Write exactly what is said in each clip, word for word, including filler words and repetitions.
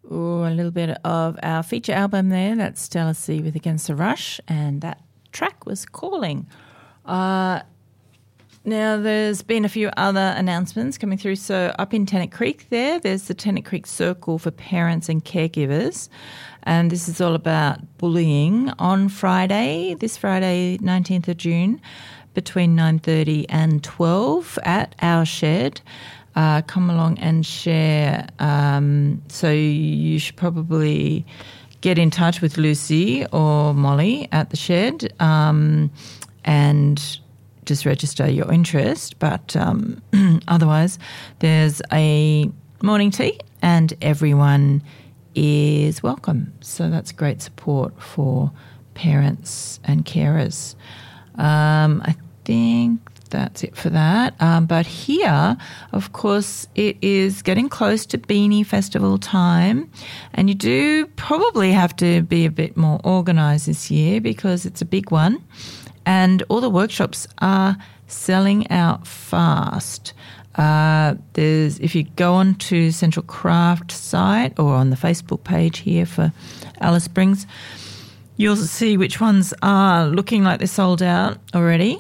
Ooh, a little bit of our feature album there. That's Stella C with Against the Rush, and that track was Calling. Uh, now, there's been a few other announcements coming through. So up in Tennant Creek there, there's the Tennant Creek Circle for Parents and Caregivers, and this is all about bullying on Friday, this Friday, nineteenth of June, between nine thirty and twelve at our shed. Uh, come along and share. Um, so you should probably get in touch with Lucy or Molly at the shed um, and just register your interest. But um, otherwise, there's a morning tea and everyone is welcome. So that's great support for parents and carers. Um, I think that's it for that. Um, but here, of course, it is getting close to Beanie Festival time, and you do probably have to be a bit more organised this year because it's a big one, and all the workshops are selling out fast. Uh, there's if you go on to Central Craft site or on the Facebook page here for Alice Springs, you'll see which ones are looking like they're sold out already.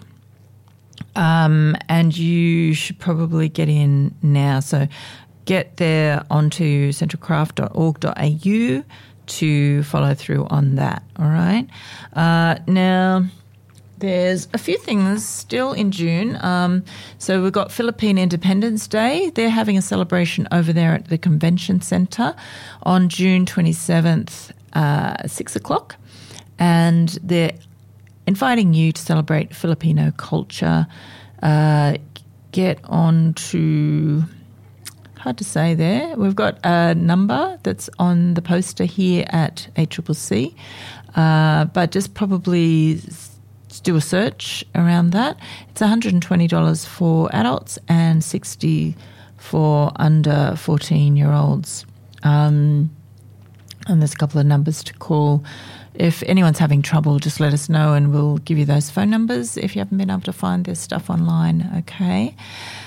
Um, and you should probably get in now. So get there onto central craft dot org dot a u to follow through on that, all right? Uh, now, there's a few things still in June. Um, so we've got Philippine Independence Day. They're having a celebration over there at the Convention Centre on June twenty-seventh, uh, six o'clock. And they're inviting you to celebrate Filipino culture. Uh, get on to, hard to say there, we've got a number that's on the poster here at A C C C, uh, but just probably do a search around that. It's one hundred twenty dollars for adults and sixty dollars for under fourteen-year-olds. Um, and there's a couple of numbers to call. If anyone's having trouble, just let us know and we'll give you those phone numbers if you haven't been able to find this stuff online, okay?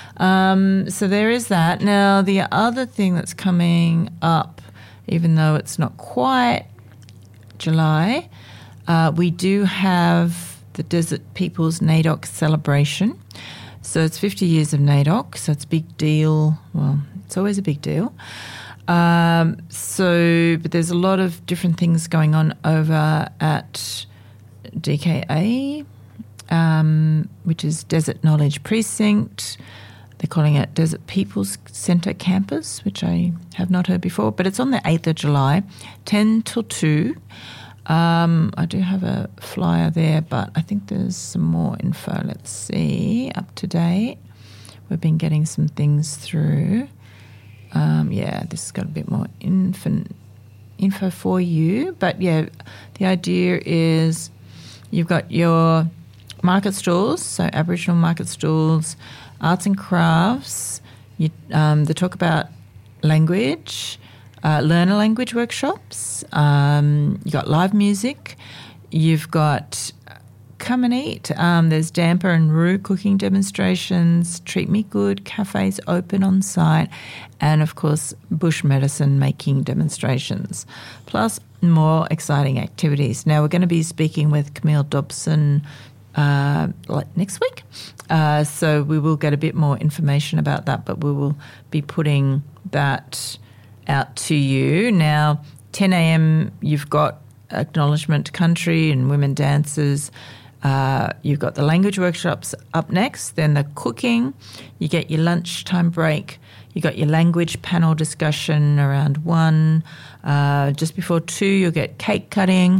Um, so there is that. Now, the other thing that's coming up, even though it's not quite July, uh, we do have the Desert Peoples NAIDOC celebration. So it's fifty years of NAIDOC, so it's a big deal. Well, it's always a big deal. Um, so, but there's a lot of different things going on over at D K A, um, which is Desert Knowledge Precinct. They're calling it Desert Peoples Centre Campus, which I have not heard before, but it's on the eighth of July, ten till two. Um, I do have a flyer there, but I think there's some more info. Let's see, up to date. We've been getting some things through. Um, yeah, this has got a bit more info, info for you. But, yeah, the idea is you've got your market stalls, so Aboriginal market stalls, arts and crafts. You, um, they talk about language, uh, learner language workshops. Um, you've got live music. You've got come and eat. Um, there's damper and roux cooking demonstrations, treat me good, cafes open on site, and, of course, bush medicine making demonstrations, plus more exciting activities. Now, we're going to be speaking with Camille Dobson uh, like next week, uh, so we will get a bit more information about that, but we will be putting that out to you. Now, ten a.m. you've got Acknowledgement Country and women dancers. Uh, you've got the language workshops up next, then the cooking. You get your lunchtime break. You got your language panel discussion around one. Uh, just before two, you'll get cake cutting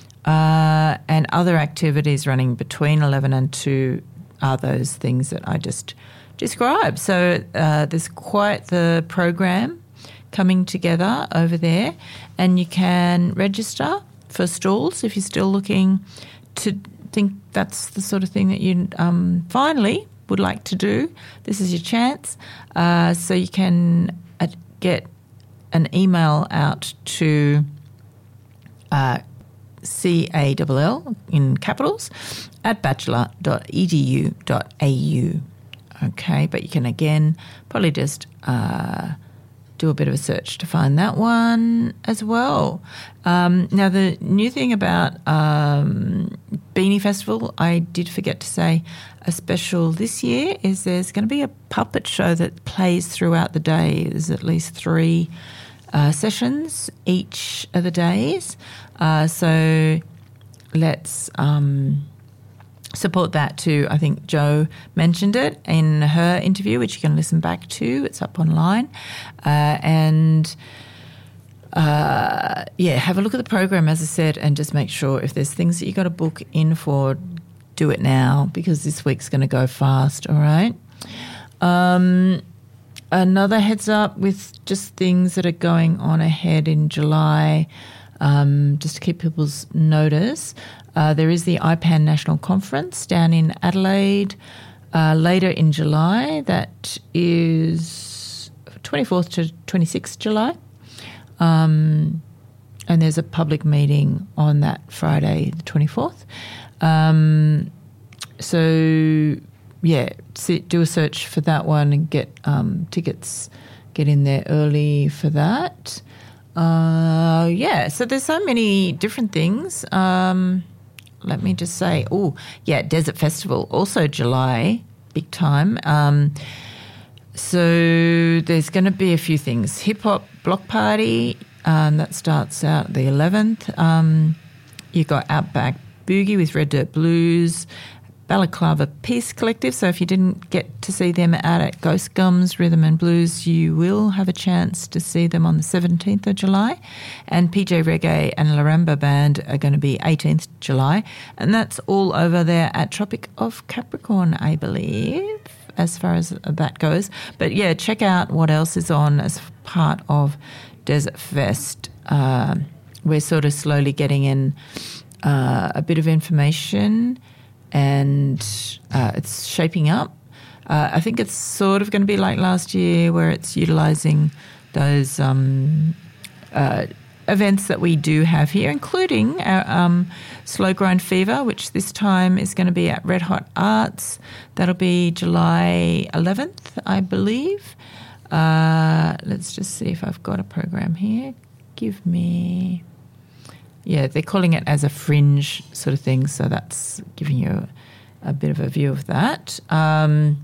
uh, and other activities running between eleven and two are those things that I just described. So uh, there's quite the program coming together over there, and you can register for stalls if you're still looking to think that's the sort of thing that you um, finally would like to do. This is your chance. Uh, so you can uh, get an email out to uh, C A L L in capitals at bachelor dot e d u dot a u. Okay, but you can again probably just uh, do a bit of a search to find that one as well. Um, now, the new thing about um, Beanie Festival, I did forget to say, a special this year is there's going to be a puppet show that plays throughout the day. There's at least three uh, sessions each of the days. Uh, so let's um, support that too. I think Jo mentioned it in her interview, which you can listen back to. It's up online. Uh, and uh, yeah, have a look at the program, as I said, and just make sure if there's things that you got to book in for, do it now, because this week's going to go fast, all right? Um, another heads up with just things that are going on ahead in July, um, just to keep people's notice. Uh, there is the I PAN National Conference down in Adelaide uh, later in July. That is twenty-fourth to twenty-sixth July. Um, and there's a public meeting on that Friday, the twenty-fourth. Um, so, yeah, sit, do a search for that one and get um, tickets, get in there early for that. Uh, yeah, so there's so many different things. Um, let me just say, oh, yeah, Desert Festival, also July, big time. Um, so there's going to be a few things. Hip Hop Block Party, um, that starts out the eleventh. Um, you've got Outback Boogie with Red Dirt Blues, Balaclava Peace Collective. So if you didn't get to see them out at Ghost Gums Rhythm and Blues, you will have a chance to see them on the seventeenth of July. And P J Reggae and Laramba Band are going to be eighteenth of July. And that's all over there at Tropic of Capricorn, I believe, as far as that goes. But yeah, check out what else is on as part of Desert Fest. Uh, we're sort of slowly getting in Uh, a bit of information, and uh, it's shaping up. Uh, I think it's sort of going to be like last year, where it's utilising those um, uh, events that we do have here, including our um, Slow Grind Fever, which this time is going to be at Red Hot Arts. That'll be July eleventh, I believe. Uh, let's just see if I've got a program here. Give me... Yeah, they're calling it as a fringe sort of thing, so that's giving you a, a bit of a view of that. Um,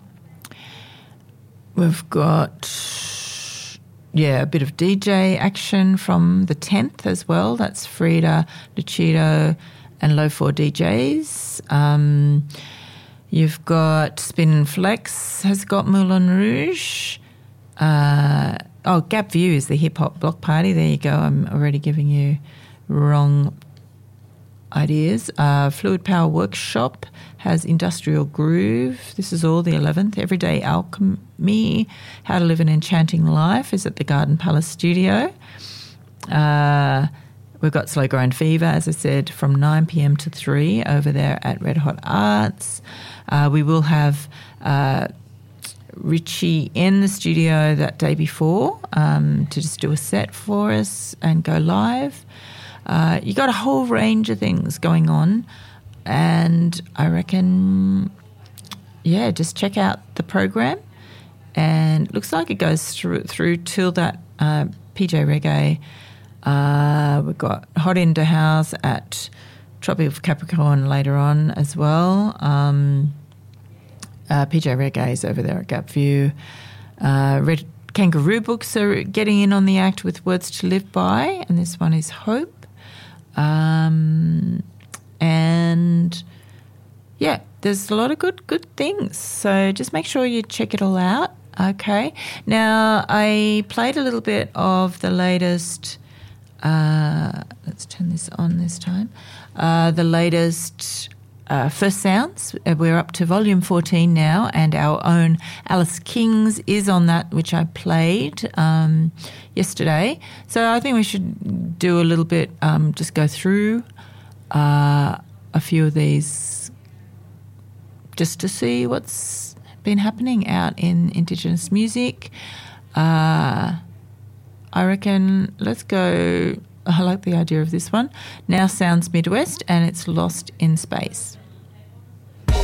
we've got, yeah, a bit of D J action from the tenth as well. That's Frida, Lucido and Low four D Js. Um, you've got Spin and Flex has got Moulin Rouge. Uh, oh, Gap View is the hip-hop block party. There you go. I'm already giving you wrong ideas. Uh, Fluid Power Workshop has Industrial Groove. This is all the eleventh. Everyday Alchemy, How to Live an Enchanting Life is at the Garden Palace Studio. Uh, we've got Slow Grind Fever, as I said, from nine p.m. to three over there at Red Hot Arts. Uh, we will have uh, Richie in the studio that day before um, to just do a set for us and go live. Uh, you got a whole range of things going on, and I reckon, yeah, just check out the program. And it looks like it goes through through till that uh, P J Reggae. Uh, we've got Hot Into House at Tropic of Capricorn later on as well. Um, uh, P J Reggae is over there at Gap View. Uh, Red Kangaroo Books are getting in on the act with Words to Live By, and this one is Hope. Um, and yeah, there's a lot of good, good things. So just make sure you check it all out. Okay. Now, I played a little bit of the latest, uh, let's turn this on this time, uh, the latest uh, First Sounds. We're up to volume fourteen now, and our own Alice Kings is on that, which I played um, yesterday. So I think we should do a little bit, um, just go through uh, a few of these just to see what's been happening out in Indigenous music. Uh, I reckon let's go, I like the idea of this one. Now Sounds Midwest, and it's Lost in Space.